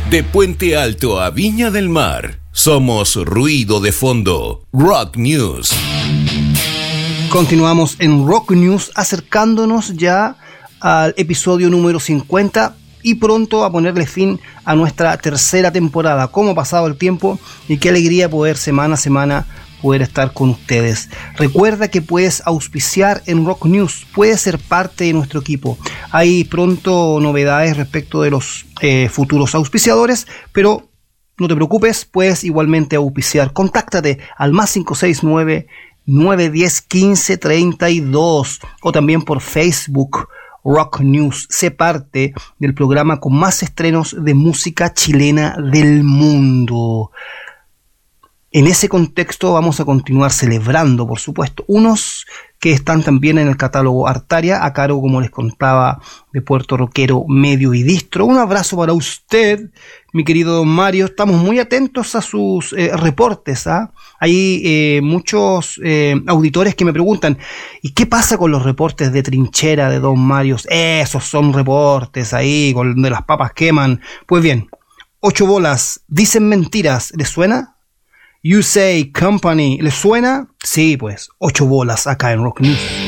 De Puente Alto a Viña del Mar, somos ruido de fondo. Rock News. Continuamos en Rock News, acercándonos ya al episodio número 50 y pronto a ponerle fin a nuestra tercera temporada. Cómo ha pasado el tiempo y qué alegría poder semana a semana poder estar con ustedes. Recuerda que puedes auspiciar en Rock News, puedes ser parte de nuestro equipo. Hay pronto novedades respecto de los futuros auspiciadores, pero no te preocupes, puedes igualmente auspiciar. Contáctate al +569 910 15 32 o también por Facebook Rock News. Sé parte del programa con más estrenos de música chilena del mundo. En ese contexto vamos a continuar celebrando, por supuesto, unos que están también en el catálogo Artaria, a cargo, como les contaba, de Puerto Rockero Medio y Distro. Un abrazo para usted, mi querido don Mario. Estamos muy atentos a sus reportes. Hay muchos auditores que me preguntan, ¿y qué pasa con los reportes de trinchera de don Mario? Esos son reportes ahí, donde las papas queman. Pues bien, 8 bolas, dicen mentiras, ¿les suena? You Say Company, ¿les suena? Sí, pues, 8 bolas acá en Rock News.